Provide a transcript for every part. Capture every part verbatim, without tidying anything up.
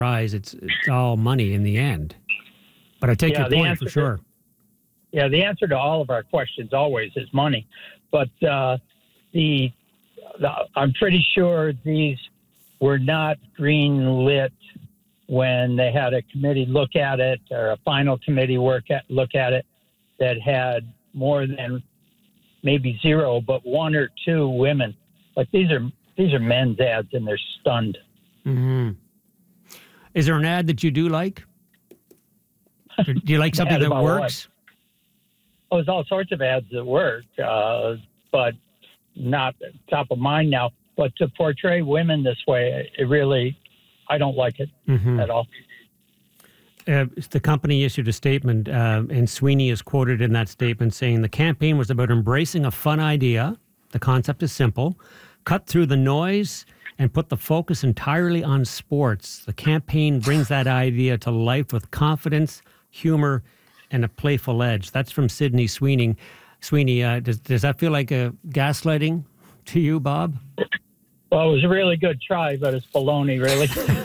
eyes, it's it's all money in the end. But I take Yeah, your the point answer for to- sure. Yeah, the answer to all of our questions always is money. But uh, the, the I'm pretty sure these were not green lit when they had a committee look at it or a final committee work at, look at it that had more than maybe zero, but one or two women. Like these are these are men's ads, and they're stunned. Mm-hmm. Is there an ad that you do like? Do you like something Ad that about works? Oh, there's all sorts of ads that work, uh, but not top of mind now. But to portray women this way, it really, I don't like it Mm-hmm. at all. Uh, the company issued a statement, uh, and Sweeney is quoted in that statement saying the campaign was about embracing a fun idea. The concept is simple. Cut through the noise and put the focus entirely on sports. The campaign brings that idea to life with confidence, humor, and a playful edge. That's from Sydney Sweeney. Sweeney, uh, does, does that feel like a gaslighting to you, Bob? Well, it was a really good try, but it's baloney, really.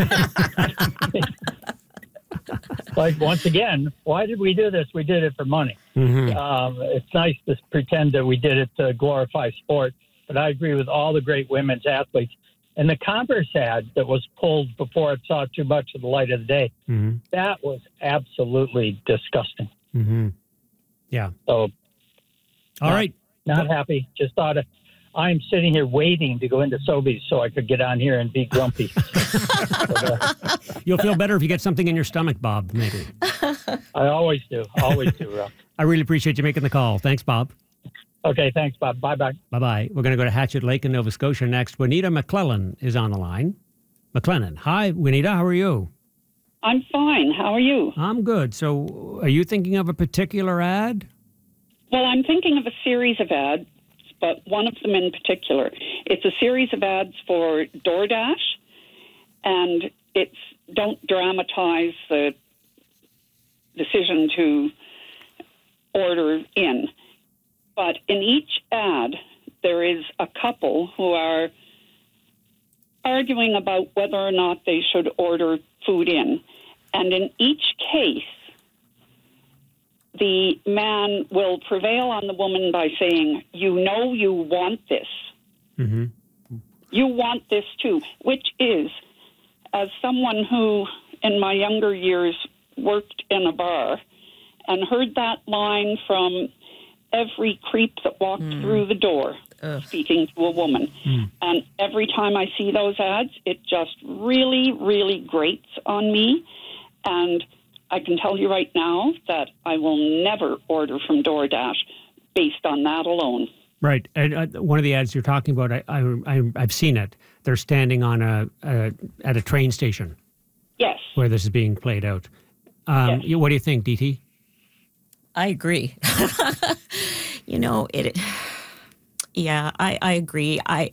Like, once again, why did we do this? We did it for money. Mm-hmm. Um, it's nice to pretend that we did it to glorify sport, but I agree with all the great women's athletes. And the Converse ad that was pulled before it saw too much of the light of the day, Mm-hmm. that was absolutely disgusting. Mm-hmm. Yeah. So, All not, right. not happy. Just thought of, I'm sitting here waiting to go into Sobeys so I could get on here and be grumpy. But, uh, You'll feel better if you get something in your stomach, Bob, maybe. I always do. Always do, Rob. I really appreciate you making the call. Thanks, Bob. Okay, thanks, Bob. Bye-bye. Bye-bye. We're going to go to Hatchet Lake in Nova Scotia next. Juanita McClellan is on the line. McClellan. Hi, Juanita. How are you? I'm fine. How are you? I'm good. So are you thinking of a particular ad? Well, I'm thinking of a series of ads, but one of them in particular. It's a series of ads for DoorDash, and it's don't dramatize the decision to order in. But in each ad, there is a couple who are arguing about whether or not they should order food in. And in each case, the man will prevail on the woman by saying, you know you want this. Mm-hmm. You want this too, which is, as someone who in my younger years worked in a bar and heard that line from every creep that walked mm. through the door Ugh. speaking to a woman. Mm. And every time I see those ads, it just really, really grates on me. And I can tell you right now that I will never order from DoorDash based on that alone. Right. And uh, one of the ads you're talking about, I, I, I, I've seen it. They're standing on a, a at a train station. Yes. Where this is being played out. Um, yes. What do you think, D T? I agree. you know, it. Yeah, I, I agree. I,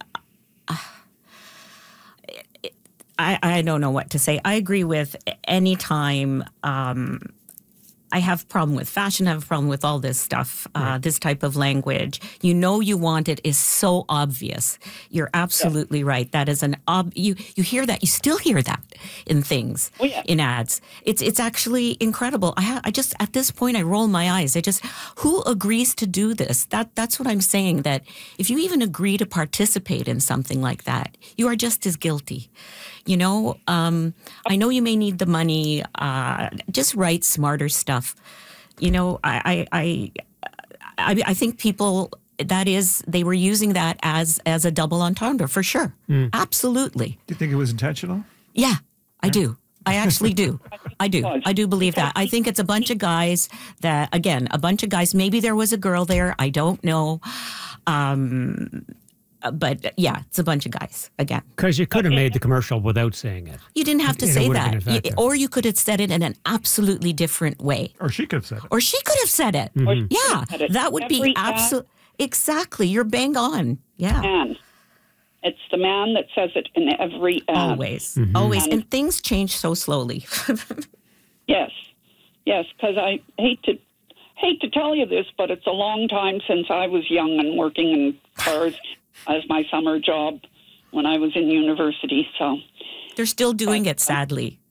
I I don't know what to say. I agree with any time. Um, I have a problem with fashion. I have a problem with all this stuff, uh, right. this type of language. You know you want it is so obvious. You're absolutely yeah. right. That is an ob. You you hear that. You still hear that in things, oh, yeah. in ads. It's it's actually incredible. I ha- I just at this point I roll my eyes. I just who agrees to do this? That that's what I'm saying. That if you even agree to participate in something like that, you are just as guilty. You know, um, I know you may need the money. Uh, just write smarter stuff. You know, I, I, I, I think people that is they were using that as as a double entendre for sure. Mm. Absolutely. Do you think it was intentional? Yeah, I do. I actually do. I do. I do believe that. I think it's a bunch of guys that, again, a bunch of guys. Maybe there was a girl there. I don't know. Um, But, yeah, it's a bunch of guys, again. Because you could have made the commercial without saying it. You didn't have to say that. You, or you could have said it in an absolutely different way. Or she could have said it. Or she could have said it. Mm-hmm. Yeah, that would be absolutely... Exactly. You're bang on. Yeah. Man. It's the man that says it in every ad. Always. Mm-hmm. Always. And, and things change so slowly. Yes. Yes, because I hate to hate to tell you this, but it's a long time since I was young and working in cars as my summer job when I was in university. So they're still doing it, sadly.